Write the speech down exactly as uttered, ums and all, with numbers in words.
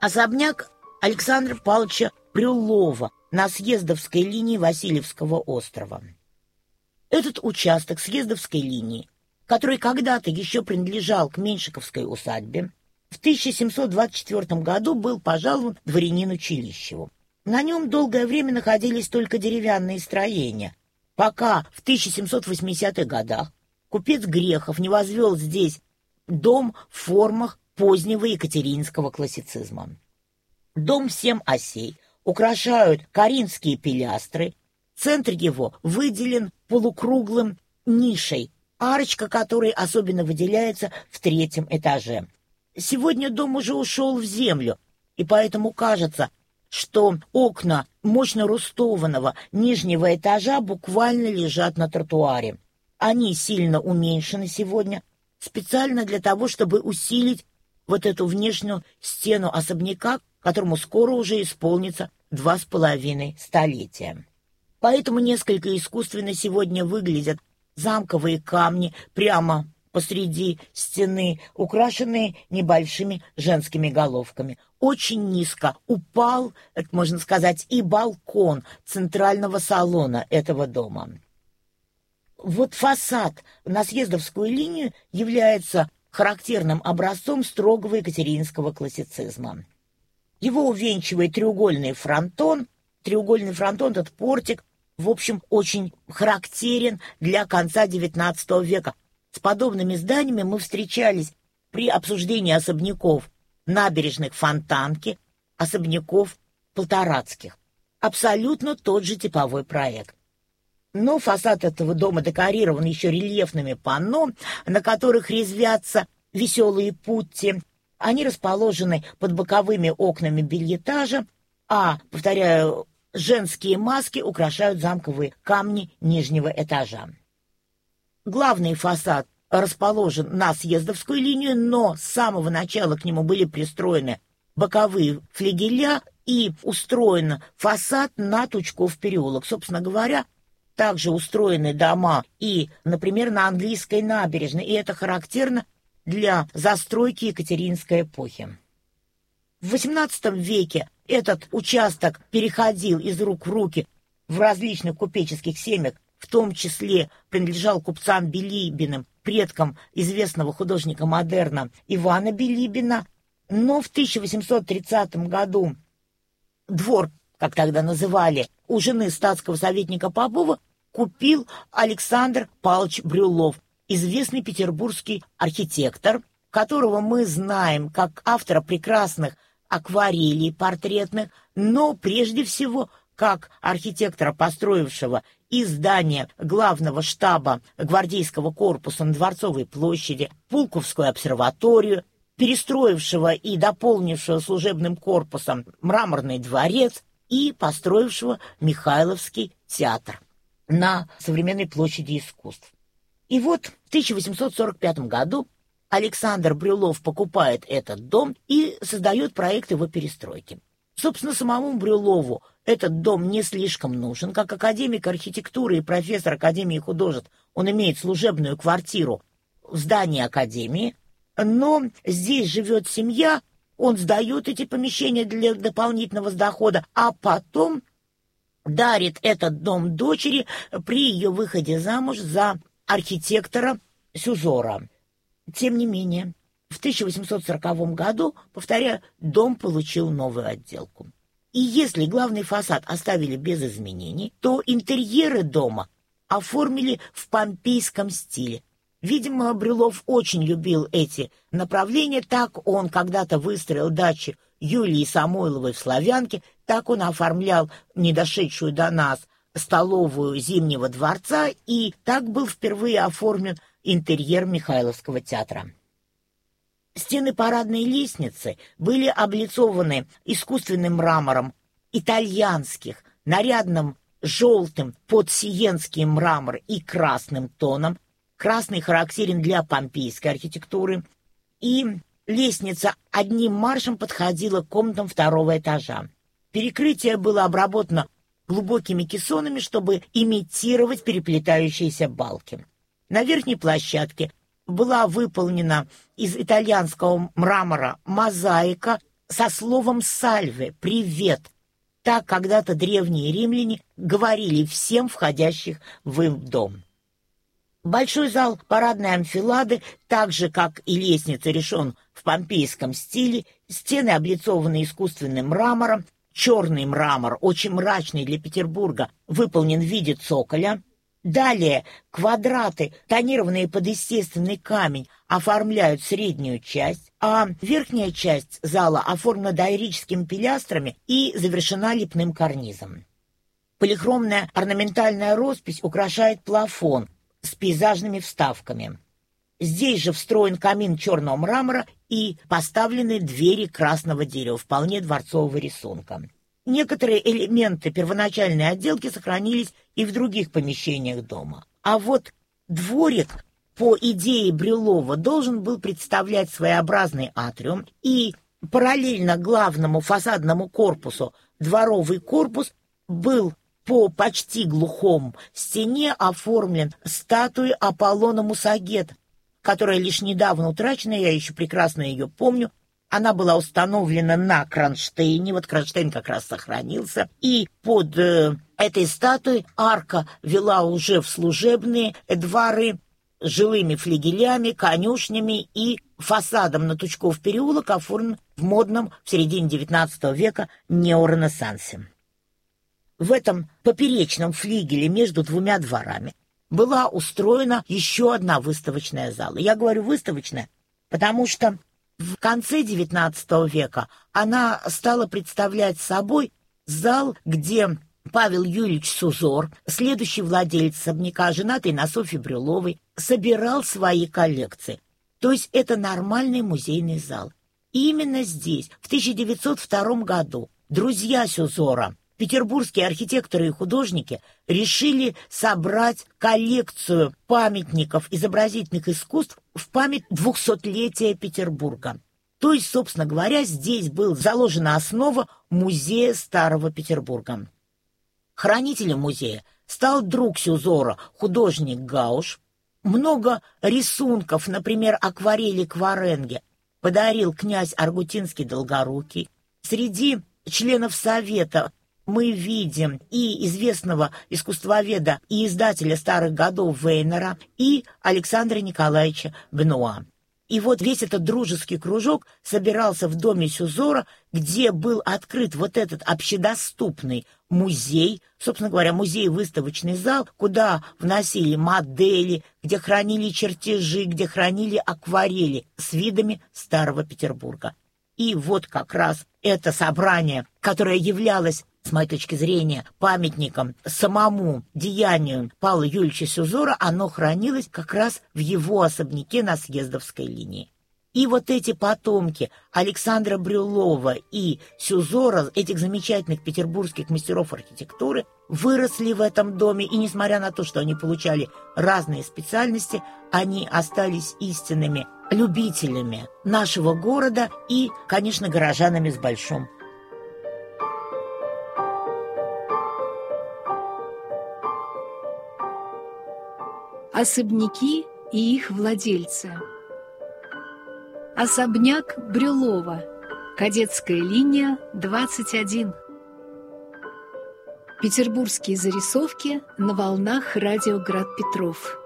Особняк Александра Павловича Брюллова на Съездовской линии Васильевского острова. Этот участок Съездовской линии, который когда-то еще принадлежал к Меньшиковской усадьбе, в тысяча семьсот двадцать четвёртом году был пожалован дворянину Челищеву. На нем долгое время находились только деревянные строения, пока в тысяча семьсот восьмидесятых годах купец Грехов не возвел здесь дом в формах позднего екатерининского классицизма. Дом в семь осей украшают коринфские пилястры, центр его выделен полукруглым нишей, арочка которой особенно выделяется в третьем этаже. Сегодня дом уже ушел в землю, и поэтому кажется, что окна мощно рустованного нижнего этажа буквально лежат на тротуаре. Они сильно уменьшены сегодня, специально для того, чтобы усилить вот эту внешнюю стену особняка, которому скоро уже исполнится два с половиной столетия. Поэтому несколько искусственно сегодня выглядят замковые камни прямо посреди стены, украшенные небольшими женскими головками. Очень низко упал, это можно сказать, и балкон центрального салона этого дома. Вот фасад на Съездовскую линию является характерным образцом строгого екатерининского классицизма. Его увенчивает треугольный фронтон. Треугольный фронтон, этот портик, в общем, очень характерен для конца девятнадцатого века. С подобными зданиями мы встречались при обсуждении особняков набережных Фонтанки, особняков полторацких. Абсолютно тот же типовой проект. Но фасад этого дома декорирован еще рельефными панно, на которых резвятся веселые путти. Они расположены под боковыми окнами бельэтажа, а, повторяю, женские маски украшают замковые камни нижнего этажа. Главный фасад расположен на Съездовскую линию, но с самого начала к нему были пристроены боковые флигеля и устроен фасад на Тучков переулок. Собственно говоря, также устроены дома и, например, на Английской набережной, и это характерно для застройки екатерининской эпохи. В восемнадцатом веке этот участок переходил из рук в руки в различных купеческих семьях, в том числе принадлежал купцам Билибиным, предкам известного художника модерна Ивана Билибина, но в тысяча восемьсот тридцатом году двор, как тогда называли, у жены статского советника Попова купил Александр Павлович Брюллов, известный петербургский архитектор, которого мы знаем как автора прекрасных акварелей портретных, но прежде всего как архитектора, построившего и здание главного штаба гвардейского корпуса на Дворцовой площади, Пулковскую обсерваторию, перестроившего и дополнившего служебным корпусом Мраморный дворец и построившего Михайловский театр на современной площади искусств. И вот в тысяча восемьсот сорок пятом году Александр Брюллов покупает этот дом и создает проект его перестройки. Собственно, самому Брюллову этот дом не слишком нужен. Как академик архитектуры и профессор Академии художеств он имеет служебную квартиру в здании Академии, но здесь живет семья, он сдает эти помещения для дополнительного дохода, а потом дарит этот дом дочери при ее выходе замуж за архитектора Сюзора. Тем не менее, в тысяча восемьсот сороковом году, повторяю, дом получил новую отделку. И если главный фасад оставили без изменений, то интерьеры дома оформили в помпейском стиле. Видимо, Брюллов очень любил эти направления, так он когда-то выстроил дачу Юлии Самойловой в Славянке, так он оформлял недошедшую до нас столовую Зимнего дворца, и так был впервые оформлен интерьер Михайловского театра. Стены парадной лестницы были облицованы искусственным мрамором итальянских, нарядным желтым под сиенский мрамор и красным тоном. Красный характерен для помпейской архитектуры. И лестница одним маршем подходила к комнатам второго этажа. Перекрытие было обработано глубокими кессонами, чтобы имитировать переплетающиеся балки. На верхней площадке была выполнена из итальянского мрамора мозаика со словом «сальве» — «привет». Так когда-то древние римляне говорили всем входящих в их дом. Большой зал парадной амфилады, так же, как и лестница, решен в помпейском стиле, стены облицованы искусственным мрамором, черный мрамор, очень мрачный для Петербурга, выполнен в виде цоколя. Далее квадраты, тонированные под естественный камень, оформляют среднюю часть, а верхняя часть зала оформлена дорическими пилястрами и завершена лепным карнизом. Полихромная орнаментальная роспись украшает плафон с пейзажными вставками. Здесь же встроен камин черного мрамора и поставлены двери красного дерева, вполне дворцового рисунка. Некоторые элементы первоначальной отделки сохранились и в других помещениях дома. А вот дворик, по идее Брюллова, должен был представлять своеобразный атриум, и параллельно главному фасадному корпусу дворовый корпус был по почти глухом стене оформлен статуей Аполлона Мусагета, которая лишь недавно утрачена, я еще прекрасно ее помню. Она была установлена на кронштейне, вот кронштейн как раз сохранился, и под э, этой статуей арка вела уже в служебные дворы с жилыми флигелями, конюшнями и фасадом на Тучков переулок, оформлен в модном в середине девятнадцатого века неоренессансе. В этом поперечном флигеле между двумя дворами была устроена еще одна выставочная зала. Я говорю выставочная, потому что в конце девятнадцатого века она стала представлять собой зал, где Павел Юрьевич Сузор, следующий владелец особняка, женатый на Софье Брюлловой, собирал свои коллекции. То есть это нормальный музейный зал. И именно здесь, в тысяча девятьсот втором году, друзья Сузора, петербургские архитекторы и художники, решили собрать коллекцию памятников изобразительных искусств в память двухсотлетия Петербурга. То есть, собственно говоря, здесь была заложена основа музея Старого Петербурга. Хранителем музея стал друг Сузора, художник Гауш. Много рисунков, например, акварели Кваренге, подарил князь Аргутинский Долгорукий. Среди членов Совета мы видим и известного искусствоведа и издателя старых годов Вейнера, и Александра Николаевича Бенуа. И вот весь этот дружеский кружок собирался в доме Сузора, где был открыт вот этот общедоступный музей, собственно говоря, музей-выставочный зал, куда вносили модели, где хранили чертежи, где хранили акварели с видами Старого Петербурга. И вот как раз это собрание, которое являлось, с моей точки зрения, памятником самому деянию Павла Юрьевича Сузора, оно хранилось как раз в его особняке на Съездовской линии. И вот эти потомки Александра Брюллова и Сузора, этих замечательных петербургских мастеров архитектуры, выросли в этом доме, и несмотря на то, что они получали разные специальности, они остались истинными любителями нашего города и, конечно, горожанами с большим. Особняки и их владельцы. Особняк Брюллова. Кадетская линия, двадцать один. Петербургские зарисовки на волнах радио «Град Петров».